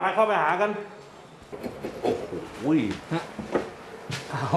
เข้าไปหากันโอ้โหโอ้โห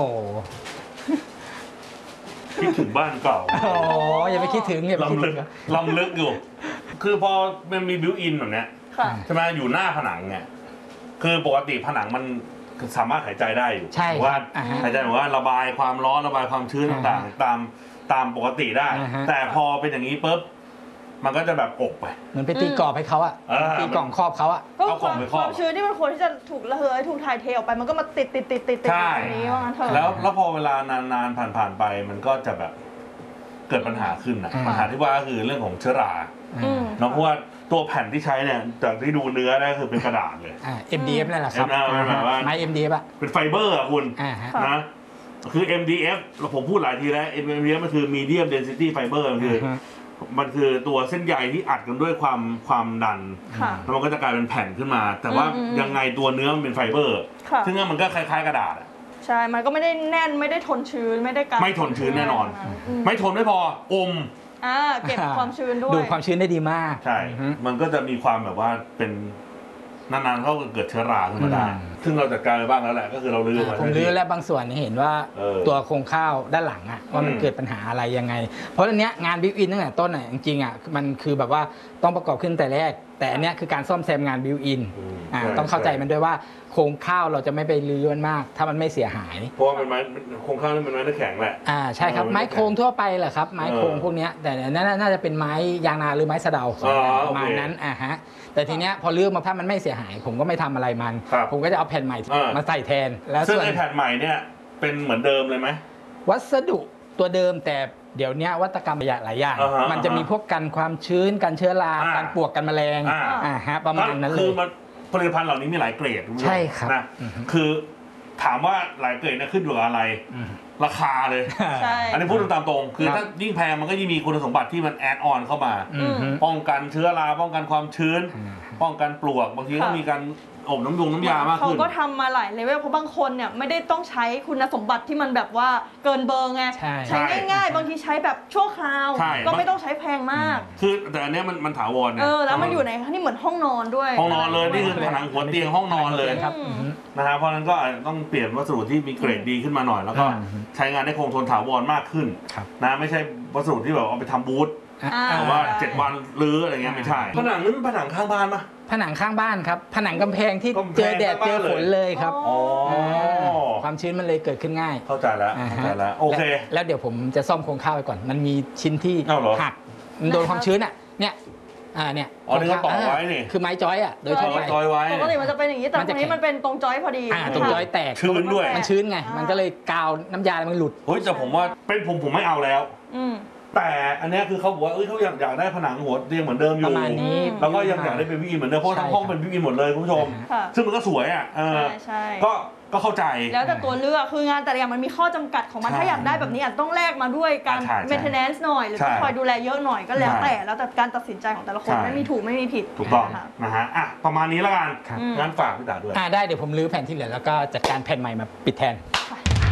คิดถึงบ้านเก่าโอ้อย่าไปคิดถึงอย่าไปคิดถึงลำลึกอยู่คือพอมันมีบิวอินแบบเนี้ยใช่ไหมอยู่หน้าผนังเนี่ยคือปกติผนังมันสามารถหายใจได้อยู่ว่าหายใจเหมือนว่าระบายความร้อนระบายความชื้นต่างๆตามปกติได้แต่พอเป็นอย่างนี้ปุ๊บมันก็จะแบบอบไปเหมือนไปตีกรอบให้เขาอะตีกล่องครอบเขาอะก็ความชื้นที่มันควรที่จะถูกระเหยถูกถ่ายเทออกไปมันก็มาติดใช่นี้ว่างั้นเถอะแล้วพอเวลานานผ่านไปมันก็จะแบบเกิดปัญหาขึ้นนะปัญหาที่ว่าก็คือเรื่องของเชื้อราเนาะเพราะว่าตัวแผ่นที่ใช้เนี่ยจากที่ดูเนื้อเนี่ยคือเป็นกระดาษเลย MDF นั่นแหละครับไม้ MDF อะเป็นไฟเบอร์อะคุณนะคือ MDF ผมพูดหลายทีแล้ว MDF มันคือ Medium Density Fiber มันคือตัวเส้นใยที่อัดกันด้วยความดันแล้วมันก็จะกลายเป็นแผ่นขึ้นมาแต่ว่ายังไงตัวเนื้อมันเป็นไฟเบอร์ซึ่งมันก็คล้ายๆกระดาษใช่มันก็ไม่ได้แน่นไม่ได้ทนชื้นไม่ได้กันไม่ทนชื้นแน่นอนไม่ทนไม่พออมเก็บความชื้นด้วยดูความชื้นได้ดีมากใช่มันก็จะมีความแบบว่าเป็นนานๆเขาเกิดเชื้อราขึ้นมาได้ซึ่งเราจัดการไปบ้างแล้วแหละก็คือเราลื้อมาผมลื้อแล้วบางส่วนเห็นว่าตัวโครงข้าวด้านหลังอะว่ามันเกิดปัญหาอะไรยังไงเพราะอันเนี้ยงานบิวอินตั้งแต่ต้นอะจริงๆอะมันคือแบบว่าต้องประกอบขึ้นแต่แรกแต่อันเนี้ยคือการซ่อมแซมงานบิวอินต้องเข้าใจมันด้วยว่าโครงข้าวเราจะไม่ไปลื้อมันมากถ้ามันไม่เสียหายเพราะว่ามันไม้โครงข้าวนี่มันไม้แข็งแหละใช่ครับไม้โครงทั่วไปแหละครับไม้โครงพวกนี้แต่น่าจะเป็นไม้ยางนาหรือไม้สะเดาประมาณนั้นแต่ทีเนี้ยพอลื้อมาถ้ามันไม่เสียหายผมก็ไม่ทำอะไรมันผมก็จะเอาแผ่นใหม่มาใส่แทนแล้วซึ่งไอ้แผ่นใหม่เนี่ยเป็นเหมือนเดิมเลยไหมวัสดุตัวเดิมแต่เดี๋ยวนี้วัตกรรมหลายอย่างมันจะมีพวกกันความชื้นกันเชื้อรากันปลวกกันแมลงประมาณนั้นเลยผลิตภัณฑ์เหล่านี้มีหลายเกรดใช่ครับนะคือถามว่าหลายเกรดเนี่ยขึ้นอยู่กับอะไรราคาเลยอันนี้พูดตามตรงคือถ้ายิ่งแพงมันก็ยิ่งมีคุณสมบัติที่มันแอดออนเข้ามาป้องกันเชื้อราป้องกันความชื้นป้องกันปลวกบางทีก็มีการอบน้ำยามากขึ้นเขาก็ทำมาหลายเลเวลเพราะบางคนเนี่ยไม่ได้ต้องใช้คุณสมบัติที่มันแบบว่าเกินเบอร์ไงใช้ง่ายๆบางทีใช้แบบชั่วคราวก็ไม่ต้องใช้แพงมากคือแต่อันนี้มันถาวรเนี่ยแล้วมันอยู่ในนี่เหมือนห้องนอนด้วยห้องนอนเลยนี่คือผนังหัวเตียงห้องนอนเลยครับนะฮะเพราะฉะนั้นก็ต้องเปลี่ยนวัสดุที่มีเกรดดีขึ้นมาหน่อยแล้วก็ใช้งานได้คงทนถาวรมากขึ้นนะไม่ใช่วัสดุที่แบบเอาไปทำบูธว่า7 วันรื้ออะไรเงี้ยไม่ใช่ผนังนั้นผนังข้างบ้านปะผนังข้างบ้านครับผนังกำแพงที่เจอแดดเจอฝนเลยครับความชื้นมันเลยเกิดขึ้นง่ายเข้าใจแล้วโอเคแล้วเดี๋ยวผมจะซ่อมโครงข้าวไปก่อนมันมีชิ้นที่หักมันโดนความชื้นเนี่ยนี่เขาต่อไว้นี่คือไม้จอยโดยทั่วไปจอยไว้ปกติมันจะเป็นอย่างนี้แต่ตรงนี้มันเป็นตรงจอยพอดีตรงจอยแตกชื้นด้วยมันชื้นไงมันก็เลยกาวน้ำยามันหลุดเฮ้ยแต่ผมว่าเป็นผมไม่เอาแล้วแต่อันนี้คือเขาบอกว่าเขาอยากได้ผนังหัวเตียงเหมือนเดิมอยู่ประมาณนี้แล้วก็ยังอยากได้เป็นวิวเหมือนเดิมเพราะทั้งห้องเป็นวิวหมดเลยคุณผู้ชมซึ่งมันก็สวยใช่ก็เข้าใจแล้วแต่ตัวเลือกคืองานแต่ละอย่างมันมีข้อจำกัดของมันถ้าอยากได้แบบนี้อาจต้องแลกมาด้วยการ maintenance หน่อยหรือต้องคอยดูแลเยอะหน่อยก็แล้วแต่การตัดสินใจของแต่ละคนไม่มีถูกไม่มีผิดถูกต้องนะฮะประมาณนี้ละกันงั้นฝากพี่ตาด้วยได้เดี๋ยวผมรื้อแผ่นที่เหลือแล้วก็จัดการแผ่นใหม่มาปิดแทน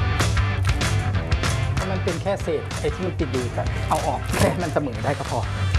มันเป็นแค่เศษไอ้ที่มันติดอยู่แต่เอาออกแค่มันเสมอได้ก็พอ